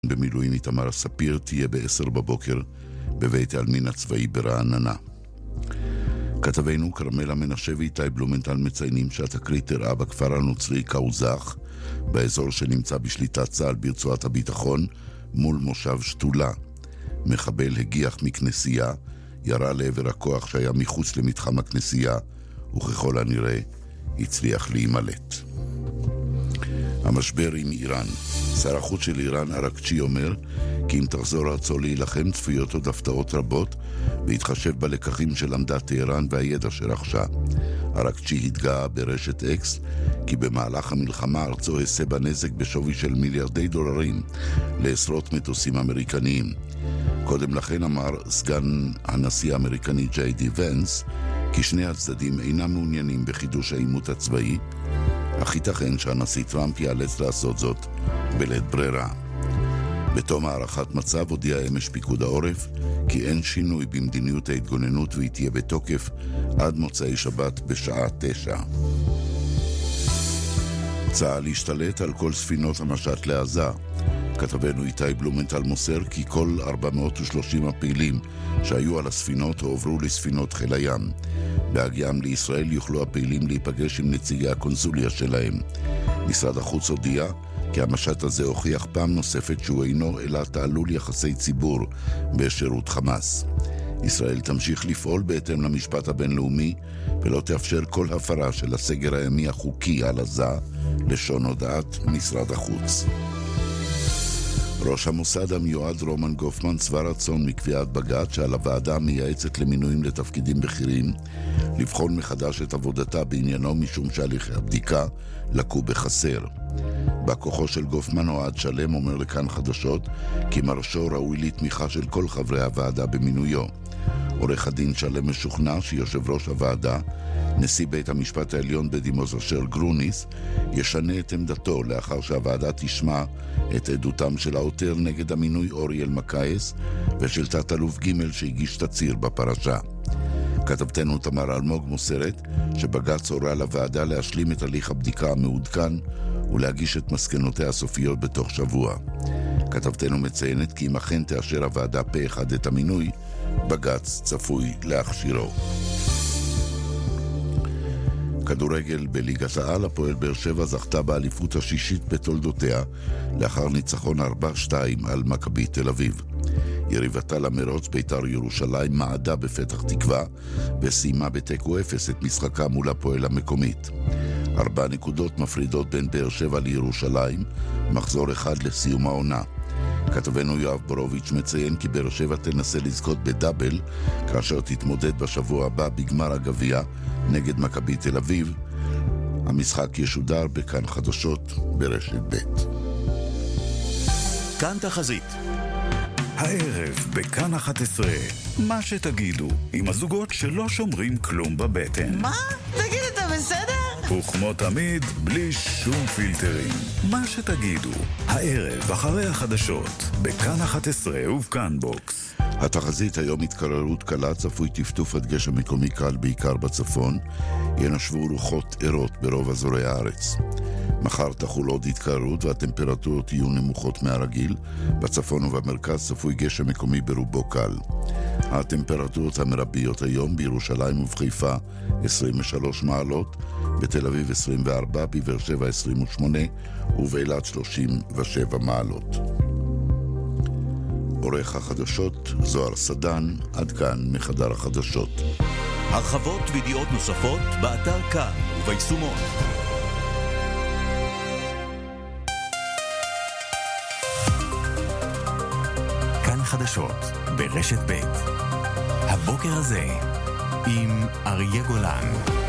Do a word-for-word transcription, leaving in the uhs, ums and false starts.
במילואים איתמר ספיר תהיה בעשר בבוקר בבית העלמין הצבאי ברעננה. כתבינו קרמלה מנשה ואיתי בלומנטל מציינים שהתקרית אירעה בכפר הנוצרי קאוזח, באזור שנמצא בשליטת צה"ל ברצועת הביטחון מול מושב שתולה. מחבל הגיח מכנסייה, ירה לעבר הכוח שהיה מחוץ למתחם הכנסייה, וככל הנראה הצליח להימלט. המשבר עם איראן. שר החוץ של איראן ארקצ'י אומר כי אם תחזור ארצו להילחם צפויות עוד הפתעות רבות, והתחשב בלקחים שלמדה טהרן והידע שרכשה. ארקצ'י התגאה ברשת אקס כי במהלך המלחמה ארצו הסבה נזק בשווי של מיליארדי דולרים לעשרות מטוסים אמריקניים. קודם לכן אמר סגן הנשיא האמריקני ג'יי די ונס כי שני הצדדים אינם מעוניינים בחידוש העימות הצבאי, אך ייתכן שהנשיא טראמפ ייאלץ לעשות זאת בלית ברירה. בתום הערכת מצב הודיע אמש פיקוד העורף כי אין שינוי במדיניות ההתגוננות והיא תהיה בתוקף עד מוצאי שבת בשעה תשע. צה"ל השתלט על כל ספינות המשט לעזה. כתבנו איתי בלומנטל מוסר כי כל ארבע מאות ושלושים הפעילים שהיו על הספינות הועברו לספינות חיל הים. בהגיעם לישראל יוכלו הפעילים להיפגש עם נציגי הקונסוליה שלהם. משרד החוץ הודיע כי המשט הזה הוכיח פעם נוספת שהוא אינו אלא תעלול יחסי ציבור בשירות חמאס. ישראל תמשיך לפעול בהתאם למשפט הבינלאומי ולא תאפשר כל הפרה של הסגר הימי החוקי על עזה, לשון הודעת משרד החוץ. ראש המוסד המיועד רומן גופמן שבע רצון מקביעת בג"ץ שעל הוועדה המייעצת למינויים לתפקידים בכירים לבחון מחדש את עבודתה בעניינו משום שהליכי הבדיקה לקו בחסר. בכוחו של גופמן אוהד שלם אומר לכאן חדשות כי מרשו ראוי לתמיכה של כל חברי הוועדה במינויו. עורך הדין שלם משוכנע שיושב ראש הוועדה, נשיא בית המשפט העליון בדימוס אשר גרוניס, ישנה את עמדתו לאחר שהוועדה תשמע את עדותם של העותר נגד המינוי אוריאל מקייס ושל תת אלוף ג' שהגיש תצהיר בפרשה. כתבתנו תמר אלמוג מוסרת שבג"ץ הורה לוועדה להשלים את הליך הבדיקה המעודכן ולהגיש את מסקנותיה הסופיות בתוך שבוע. כתבתנו מציינת כי אם אכן תאשר הוועדה פה אחד את המינוי, בג"ץ צפוי להכשירו. כדורגל בליגת העל, הפועל באר שבע זכתה באליפות השישית בתולדותיה לאחר ניצחון ארבע שתיים על מכבי תל אביב. יריבתה למרוץ בית"ר ירושלים מעדה בפתח תקווה וסיימה בתיקו אפס את משחקה מול הפועל המקומית. ארבע נקודות מפרידות בין באר שבע לירושלים, מחזור אחד לסיום העונה. כתבנו יואב בורוביץ' מציין כי באר שבע תנסה לזכות בדאבל כאשר תתמודד בשבוע הבא בגמר הגביע נגד מכבי תל אביב. המשחק ישודר בכאן חדשות ברשת ב'. כאן תחזית. הערב בכאן אחת עשרה, מה שתגידו, עם הזוגות שלא שומרים כלום בבטן. מה? תגיד, אתה בסדר? וכמו תמיד, בלי שום פילטרים. מה שתגידו, הערב אחרי החדשות, בכאן אחת עשרה ובכאן בוקס. התחזית היום התקררות קלה, צפוי טפטוף עד גשם מקומי קל בעיקר בצפון, ינשבו רוחות ערות ברוב אזורי הארץ. מחר תחול עוד התקררות והטמפרטורות יהיו נמוכות מהרגיל, בצפון ובמרכז צפוי גשם מקומי ברובו קל. הטמפרטורות המרביות היום בירושלים ובחיפה עשרים ושלוש מעלות, בתל אביב עשרים וארבע, בבאר שבע עשרים ושמונה ובאילת שלושים ושבע מעלות. עורך החדשות זוהר סדן, עד כאן מחדר החדשות. הרחבות וידיעות נוספות באתר כאן וביישומון. כאן חדשות ברשת ב'. הבוקר הזה עם אריה גולן.